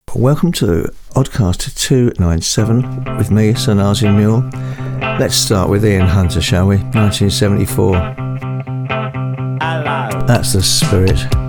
Welcome to Oddcast 297 with me, Sir Nazi Mule. Let's start with Ian Hunter, shall we? 1974. Hello. That's the spirit.